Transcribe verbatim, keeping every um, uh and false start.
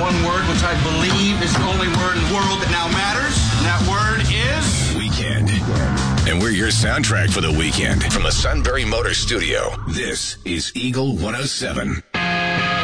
one word, which I believe is the only word in the world that now matters. And that word is... Weekend. And we're your soundtrack for the weekend. From the Sunbury Motor Studio, this is Eagle one oh seven.